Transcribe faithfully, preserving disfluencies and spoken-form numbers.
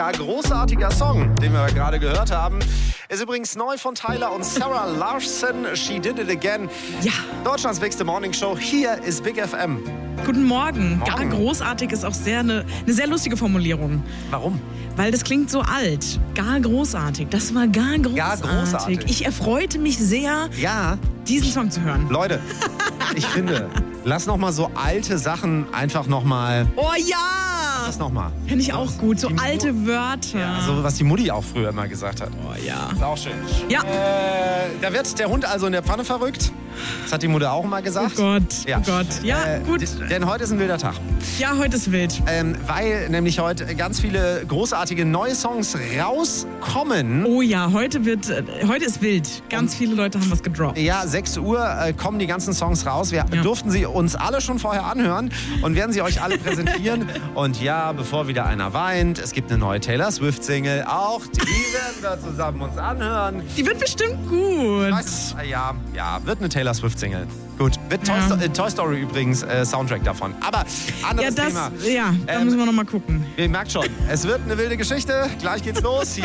Ja, großartiger Song, den wir gerade gehört haben, ist übrigens neu von Tyler und Sarah Larson. She Did It Again. Ja. Deutschlands bigste Morningshow. Hier ist Big F M. Guten Morgen. Morgen. Gar großartig ist auch sehr eine, eine sehr lustige Formulierung. Warum? Weil das klingt so alt. Gar großartig. Das war gar großartig. Gar großartig. Ich erfreute mich sehr, Ja, diesen Song zu hören. Leute, ich finde, lass noch mal so alte Sachen einfach noch mal. Oh ja! Das noch mal. Finde ich auch gut. So Die Mu- alte Wörter. Ja, so was die Mutti auch früher immer gesagt hat. Oh ja. Ist auch schön. Ja. Äh, da wird der Hund also in der Pfanne verrückt. Das hat die Mutter auch mal gesagt. Oh Gott. Ja. Oh Gott. Ja, Äh, gut. d- Denn heute ist ein wilder Tag. Ja, heute ist wild. Ähm, weil nämlich heute ganz viele großartige neue Songs rauskommen. Oh ja, heute wird, äh, heute ist wild. Ganz viele Leute haben was gedroppt. Ja, sechs Uhr äh, kommen die ganzen Songs raus. Wir Ja. durften sie uns alle schon vorher anhören und werden sie euch alle präsentieren. Und ja, bevor wieder einer weint, es gibt eine neue Taylor Swift-Single. Auch die werden wir zusammen uns anhören. Die wird bestimmt gut. Weiß, äh, ja, ja, wird eine Taylor Swift-Single. Gut, wird Toy, Ja. Sto- äh, Toy Story übrigens äh, Soundtrack davon. Aber anderes Ja, das, Thema. ja, da Ähm, müssen wir noch mal gucken. Ihr merkt schon, es wird eine wilde Geschichte. Gleich geht's los.